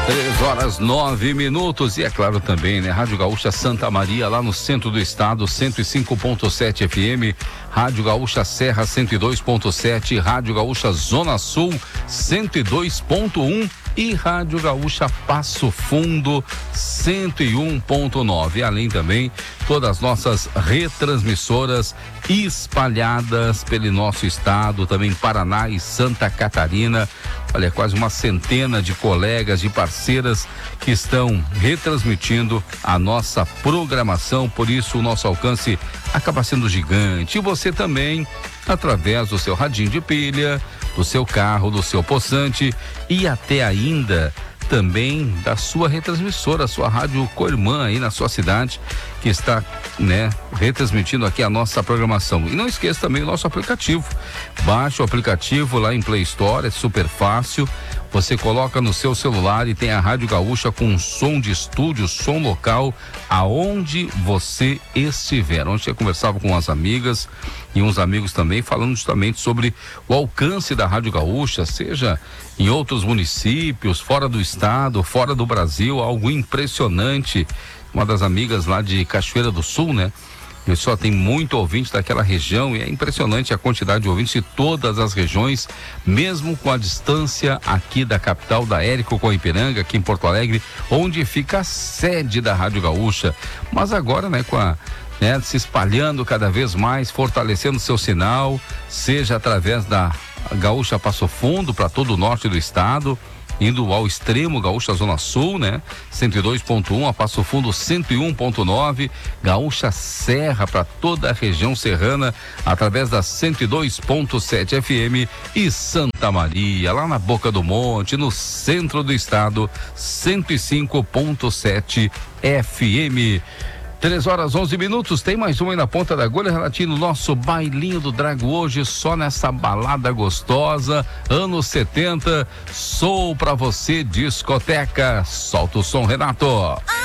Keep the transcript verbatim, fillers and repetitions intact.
Três horas, nove minutos. E é claro também, né? Rádio Gaúcha Santa Maria, lá no centro do estado, cento e cinco ponto sete F M. Rádio Gaúcha Serra, cento e dois ponto sete. Rádio Gaúcha Zona Sul, cento e dois ponto um. E Rádio Gaúcha Passo Fundo, cento e um ponto nove. Além também, todas as nossas retransmissoras espalhadas pelo nosso estado, também Paraná e Santa Catarina. Olha, quase uma centena de colegas, de parceiras que estão retransmitindo a nossa programação, por isso o nosso alcance acaba sendo gigante. E você também, através do seu radinho de pilha, do seu carro, do seu poçante e até ainda também da sua retransmissora, sua rádio co-irmã aí na sua cidade, que está, né, retransmitindo aqui a nossa programação. E não esqueça também o nosso aplicativo. Baixe o aplicativo lá em Play Store, é super fácil. Você coloca no seu celular e tem a Rádio Gaúcha com som de estúdio, som local, aonde você estiver. Ontem eu conversava com umas amigas e uns amigos também, falando justamente sobre o alcance da Rádio Gaúcha, seja em outros municípios, fora do estado, fora do Brasil, algo impressionante. Uma das amigas lá de Cachoeira do Sul, né? E só tem muito ouvinte daquela região e é impressionante a quantidade de ouvintes de todas as regiões, mesmo com a distância aqui da capital da Érico Coipiranga, aqui em Porto Alegre, onde fica a sede da Rádio Gaúcha. Mas agora, né, com a né, se espalhando cada vez mais, fortalecendo seu sinal, seja através da Gaúcha Passo Fundo para todo o norte do estado, indo ao extremo Gaúcha Zona Sul, né? cento e dois ponto um, a Passo Fundo cento e um ponto nove, Gaúcha Serra para toda a região serrana, através da cento e dois ponto sete F M, e Santa Maria, lá na Boca do Monte, no centro do estado, cento e cinco ponto sete F M. Três horas, onze minutos, tem mais uma aí na ponta da agulha, relativo ao nosso bailinho do Drago hoje, só nessa balada gostosa, anos setenta, sou pra você, discoteca. Solta o som, Renato.